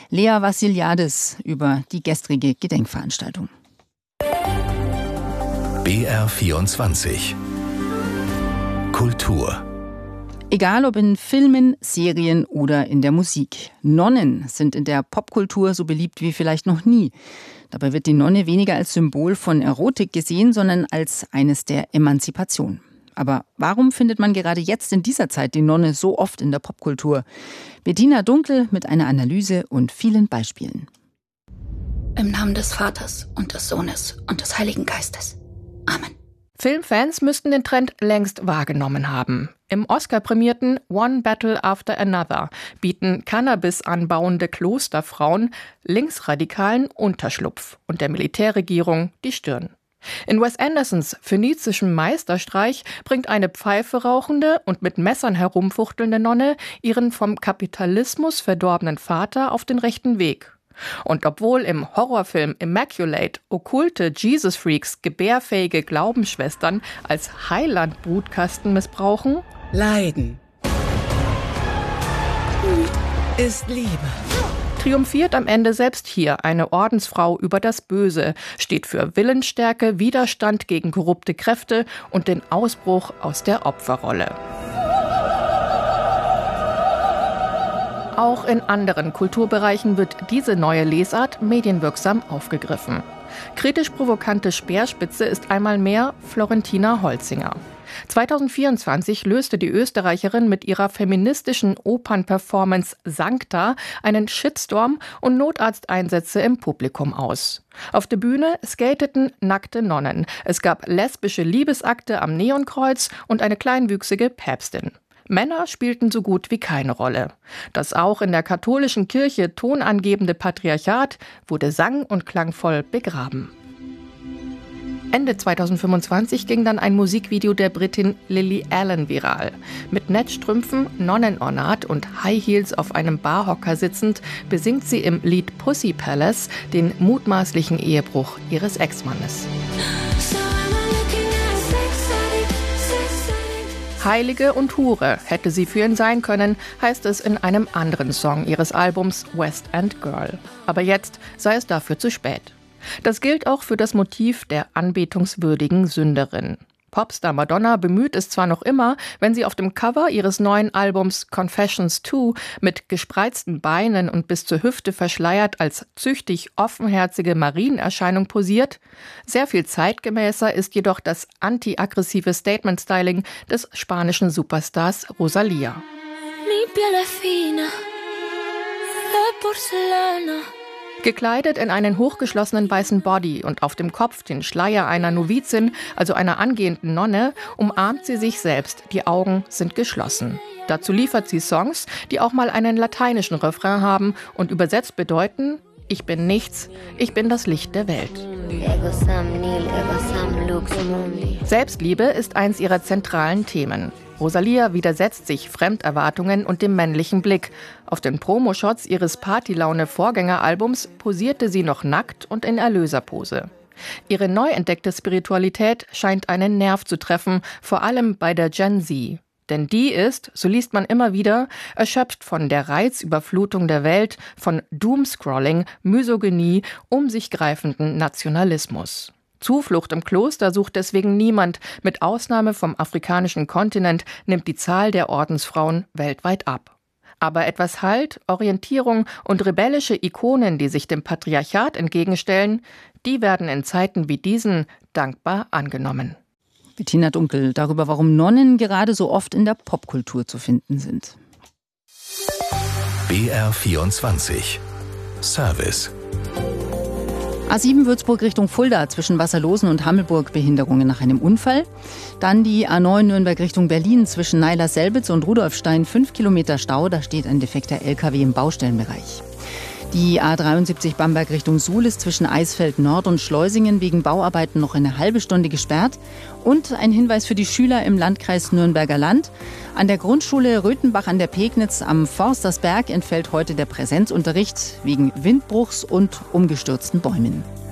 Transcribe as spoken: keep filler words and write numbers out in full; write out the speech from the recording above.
Lea Vassiliadis über die gestrige Gedenkveranstaltung. B R vierundzwanzig Kultur. Egal ob in Filmen, Serien oder in der Musik. Nonnen sind in der Popkultur so beliebt wie vielleicht noch nie. Dabei wird die Nonne weniger als Symbol von Erotik gesehen, sondern als eines der Emanzipation. Aber warum findet man gerade jetzt in dieser Zeit die Nonne so oft in der Popkultur? Bettina Dunkel mit einer Analyse und vielen Beispielen. Im Namen des Vaters und des Sohnes und des Heiligen Geistes. Amen. Filmfans müssten den Trend längst wahrgenommen haben. Im Oscar-prämierten One Battle After Another bieten Cannabis anbauende Klosterfrauen Linksradikalen Unterschlupf und der Militärregierung die Stirn. In Wes Andersons phönizischem Meisterstreich bringt eine Pfeife rauchende und mit Messern herumfuchtelnde Nonne ihren vom Kapitalismus verdorbenen Vater auf den rechten Weg. Und obwohl im Horrorfilm Immaculate okkulte Jesus-Freaks gebärfähige Glaubensschwestern als Heiland-Brutkasten missbrauchen, Leiden ist Liebe. Triumphiert am Ende selbst hier eine Ordensfrau über das Böse, steht für Willensstärke, Widerstand gegen korrupte Kräfte und den Ausbruch aus der Opferrolle. Auch in anderen Kulturbereichen wird diese neue Lesart medienwirksam aufgegriffen. Kritisch-provokante Speerspitze ist einmal mehr Florentina Holzinger. zweitausendvierundzwanzig löste die Österreicherin mit ihrer feministischen Opernperformance Sancta einen Shitstorm und Notarzteinsätze im Publikum aus. Auf der Bühne skateten nackte Nonnen. Es gab lesbische Liebesakte am Neonkreuz und eine kleinwüchsige Päpstin. Männer spielten so gut wie keine Rolle. Das auch in der katholischen Kirche tonangebende Patriarchat wurde sang- und klangvoll begraben. Ende zweitausendfünfundzwanzig ging dann ein Musikvideo der Britin Lily Allen viral. Mit Netzstrümpfen, Nonnenornat und High Heels auf einem Barhocker sitzend, besingt sie im Lied Pussy Palace den mutmaßlichen Ehebruch ihres Ex-Mannes. Heilige und Hure hätte sie für ihn sein können, heißt es in einem anderen Song ihres Albums West End Girl. Aber jetzt sei es dafür zu spät. Das gilt auch für das Motiv der anbetungswürdigen Sünderin. Popstar Madonna bemüht es zwar noch immer, wenn sie auf dem Cover ihres neuen Albums Confessions zwei mit gespreizten Beinen und bis zur Hüfte verschleiert als züchtig offenherzige Marienerscheinung posiert. Sehr viel zeitgemäßer ist jedoch das anti-aggressive Statement-Styling des spanischen Superstars Rosalía. Mi piel es fina, de porcelana. Gekleidet in einen hochgeschlossenen weißen Body und auf dem Kopf den Schleier einer Novizin, also einer angehenden Nonne, umarmt sie sich selbst. Die Augen sind geschlossen. Dazu liefert sie Songs, die auch mal einen lateinischen Refrain haben und übersetzt bedeuten: Ich bin nichts, ich bin das Licht der Welt. Selbstliebe ist eins ihrer zentralen Themen. Rosalía widersetzt sich Fremderwartungen und dem männlichen Blick. Auf den Promoshots ihres Partylaune-Vorgängeralbums posierte sie noch nackt und in Erlöserpose. Ihre neu entdeckte Spiritualität scheint einen Nerv zu treffen, vor allem bei der Gen Z. Denn die ist, so liest man immer wieder, erschöpft von der Reizüberflutung der Welt, von Doomscrolling, Misogynie, um sich greifenden Nationalismus. Zuflucht im Kloster sucht deswegen niemand. Mit Ausnahme vom afrikanischen Kontinent nimmt die Zahl der Ordensfrauen weltweit ab. Aber etwas Halt, Orientierung und rebellische Ikonen, die sich dem Patriarchat entgegenstellen, die werden in Zeiten wie diesen dankbar angenommen. Bettina Dunkel darüber, warum Nonnen gerade so oft in der Popkultur zu finden sind. B R vierundzwanzig Service. A sieben Würzburg Richtung Fulda, zwischen Wasserlosen und Hammelburg Behinderungen nach einem Unfall. Dann die A neun Nürnberg Richtung Berlin, zwischen Neiler-Selbitz und Rudolfstein fünf Kilometer Stau, da steht ein defekter L K W im Baustellenbereich. Die A dreiundsiebzig Bamberg Richtung Suhl ist zwischen Eisfeld Nord und Schleusingen wegen Bauarbeiten noch eine halbe Stunde gesperrt. Und ein Hinweis für die Schüler im Landkreis Nürnberger Land. An der Grundschule Röthenbach an der Pegnitz am Forstersberg entfällt heute der Präsenzunterricht wegen Windbruchs und umgestürzten Bäumen.